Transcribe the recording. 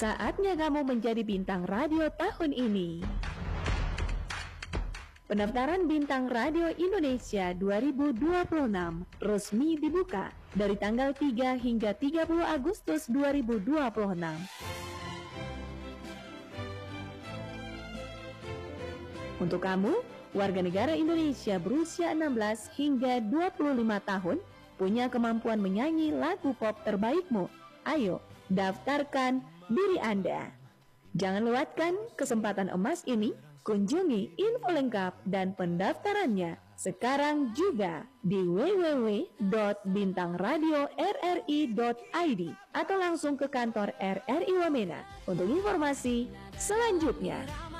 Saatnya kamu menjadi bintang radio tahun ini. Pendaftaran Bintang Radio Indonesia 2026 resmi dibuka dari tanggal 3 hingga 30 Agustus 2026. Untuk kamu, warga negara Indonesia berusia 16 hingga 25 tahun, punya kemampuan menyanyi lagu pop terbaikmu. Ayo, daftarkan diri Anda. Jangan lewatkan kesempatan emas ini. Kunjungi info lengkap dan pendaftarannya sekarang juga di www.bintangradiorri.id atau langsung ke kantor RRI Wamena untuk informasi selanjutnya.